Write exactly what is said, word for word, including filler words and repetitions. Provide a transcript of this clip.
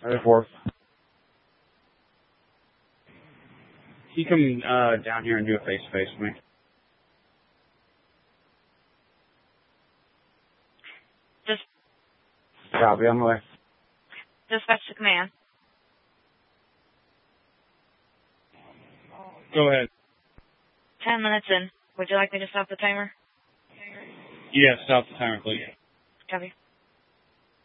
Report. He come uh, down here and do a face-to-face with me. Just Copy, on the way. dispatch to command. Go ahead. Ten minutes in. Would you like me to stop the timer? Yeah, stop the timer, please. Copy.